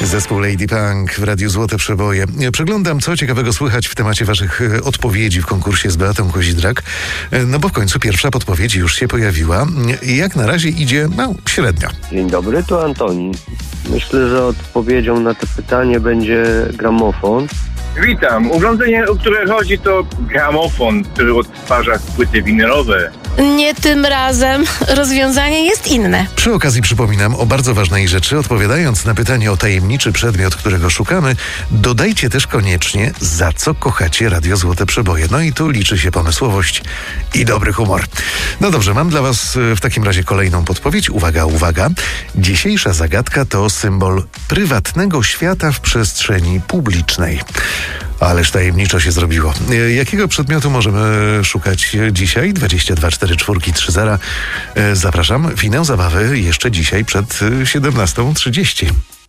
Zespół Lady Punk w Radiu Złote Przeboje. Przeglądam, co ciekawego słychać w temacie waszych odpowiedzi w konkursie z Beatą Kozidrak. No bo w końcu pierwsza podpowiedź już się pojawiła. Jak na razie idzie, średnio. Dzień dobry, tu Antoni. Myślę, że odpowiedzią na to pytanie będzie gramofon. Witam. Urządzenie, o które chodzi, to gramofon, który odtwarza płyty winylowe. Nie tym razem. Rozwiązanie jest inne. Przy okazji przypominam o bardzo ważnej rzeczy. Odpowiadając na pytanie o tajemniczy przedmiot, którego szukamy, dodajcie też koniecznie, za co kochacie Radio Złote Przeboje. No i tu liczy się pomysłowość i dobry humor. No dobrze, mam dla was w takim razie kolejną podpowiedź. Uwaga, uwaga. Dzisiejsza zagadka to symbol prywatnego świata w przestrzeni publicznej. Ależ tajemniczo się zrobiło. Jakiego przedmiotu możemy szukać dzisiaj? 22 4 4 3 0. Zapraszam. Finał zabawy jeszcze dzisiaj przed 17:30.